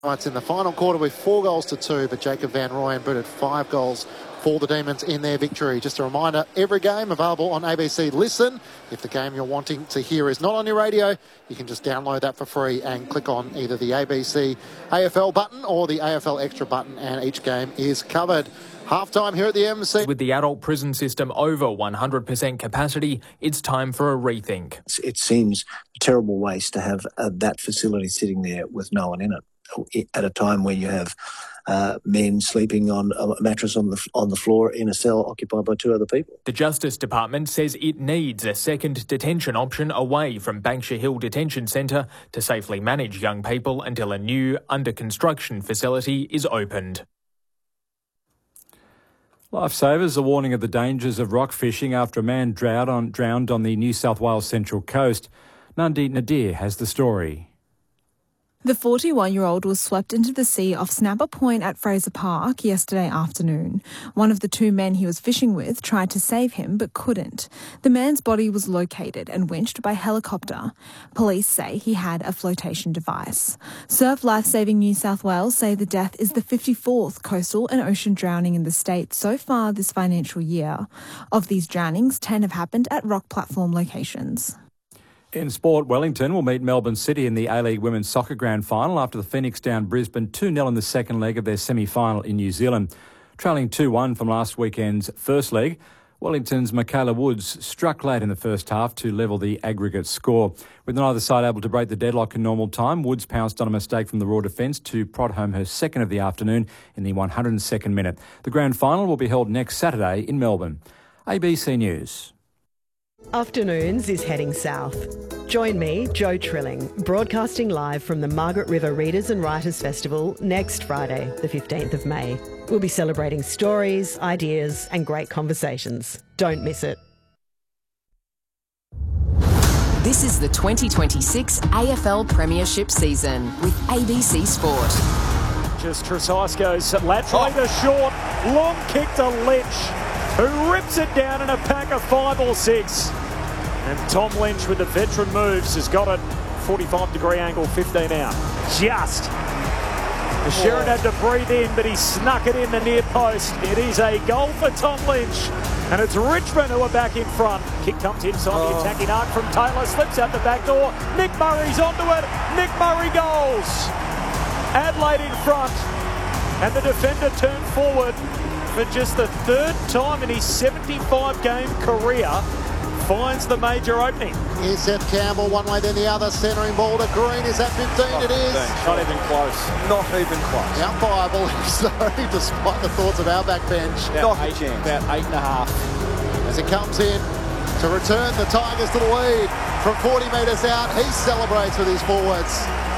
It's in the final quarter with 4-2, but Jacob Van Rooyen booted 5 goals for the Demons in their victory. Just a reminder, every game available on ABC Listen. If the game you're wanting to hear is not on your radio, you can just download that for free and click on either the ABC AFL button or the AFL Extra button, and each game is covered. Half-time here at the MC. With the adult prison system over 100% capacity, it's time for a rethink. It seems a terrible waste to have that facility sitting there with no one in it at a time when you have men sleeping on a mattress on the floor in a cell occupied by 2 other people. The Justice Department says it needs a second detention option away from Banksia Hill Detention Centre to safely manage young people until a new, under-construction facility is opened. Lifesavers are warning of the dangers of rock fishing after a man drowned on the New South Wales Central Coast. Nandi Nadir has the story. The 41-year-old was swept into the sea off Snapper Point at Fraser Park yesterday afternoon. One of the 2 men he was fishing with tried to save him but couldn't. The man's body was located and winched by helicopter. Police say he had a flotation device. Surf Lifesaving New South Wales say the death is the 54th coastal and ocean drowning in the state so far this financial year. Of these drownings, 10 have happened at rock platform locations. In sport, Wellington will meet Melbourne City in the A-League Women's Soccer Grand Final after the Phoenix downed Brisbane 2-0 in the second leg of their semi-final in New Zealand. Trailing 2-1 from last weekend's first leg, Wellington's Michaela Woods struck late in the first half to level the aggregate score. With neither side able to break the deadlock in normal time, Woods pounced on a mistake from the Raw defence to prod home her second of the afternoon in the 102nd minute. The Grand Final will be held next Saturday in Melbourne. ABC News. Afternoons is heading south. Join me, Jo Trilling, broadcasting live from the Margaret River Readers and Writers Festival next Friday, the 15th of May. We'll be celebrating stories, ideas and great conversations. Don't miss it. This is the 2026 AFL Premiership season with ABC Sport. Just Trusaisko's laterally to short, long kick to Lynch, who rips it down in a pack of 5 or 6. And Tom Lynch with the veteran moves has got it 45-degree angle, 15 out. Just. Sheeran had to breathe in, but he snuck it in the near post. It is a goal for Tom Lynch. And it's Richmond who are back in front. Kick comes inside the attacking arc from Taylor, slips out the back door. Nick Murray's onto it. Nick Murray goals. Adelaide in front. And the defender turned forward for just the 3rd time in his 75-game career, finds the major opening. Here's Seth Campbell, one way then the other, centering ball to Green. Is that 15? It is. Not even close. Not even close. The umpire believes so, despite the thoughts of our backbench. About 8.5. As he comes in to return the Tigers to the lead from 40 metres out, he celebrates with his forwards.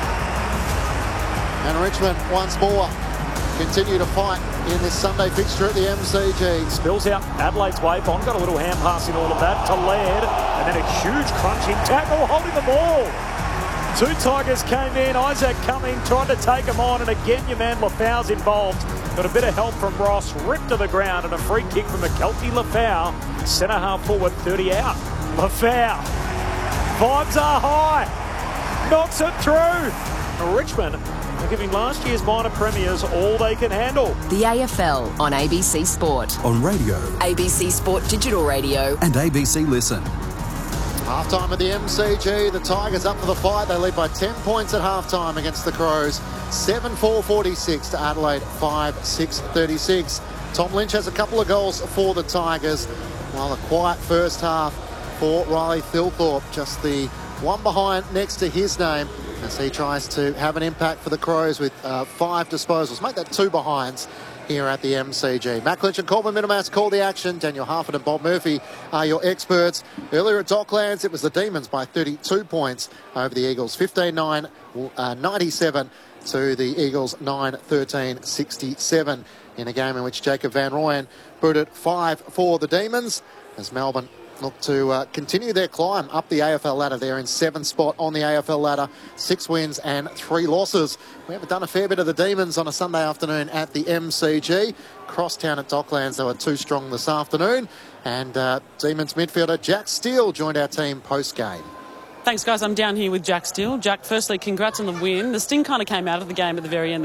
And Richmond once more continue to fight in this Sunday fixture at the MCG. Spills out Adelaide's way. Bond got a little hand pass in all of that to Laird. And then a huge crunching tackle holding the ball. 2 Tigers came in. Isaac Cumming trying to take him on. And again, your man Lafau's involved. Got a bit of help from Ross. Ripped to the ground. And a free kick from McKelty Lafau. Centre half forward, 30 out. Lafau. Vibes are high. Knocks it through. Richmond are giving last year's minor premiers all they can handle. The AFL on ABC Sport. On radio, ABC Sport Digital Radio. and ABC Listen. Half-time at the MCG. The Tigers up for the fight. They lead by 10 points at half-time against the Crows. 7-4-46 to Adelaide, 5-6-36. Tom Lynch has a couple of goals for the Tigers, while a quiet first half for Riley Thilthorpe. Just the one behind next to his name, as he tries to have an impact for the Crows with 5 disposals. Make that 2 behinds here at the MCG. Matt Clinch and Corbin Minimas call the action. Daniel Harford and Bob Murphy are your experts. Earlier at Docklands, it was the Demons by 32 points over the Eagles. 15-9, 97 to the Eagles, 9-13, 67 in a game in which Jacob Van Rooyen booted 5 for the Demons, as Melbourne look to continue their climb up the AFL ladder. They're in 7th spot on the AFL ladder, 6 wins and 3 losses. We haven't done a fair bit of the Demons on a Sunday afternoon at the MCG. Crosstown at Docklands, they were too strong this afternoon. And Demons midfielder Jack Steele joined our team post-game. Thanks, guys. I'm down here with Jack Steele. Jack, firstly, congrats on the win. The sting kind of came out of the game at the very end.